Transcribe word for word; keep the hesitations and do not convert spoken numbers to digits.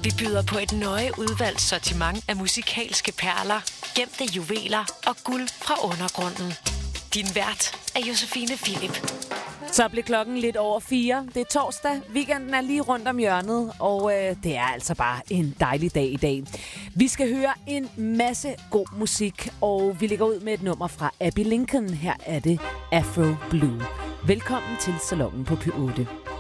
Vi byder på et nøje udvalgt sortiment af musikalske perler, gemte juveler og guld fra undergrunden. Din vært er Josefine Philip. Så blev klokken lidt over fire. Det er torsdag. Weekenden er lige rundt om hjørnet, og øh, det er altså bare en dejlig dag i dag. Vi skal høre en masse god musik, og vi lægger ud med et nummer fra Abbey Lincoln. Her er det Afro Blue. Velkommen til Salonen på P otte.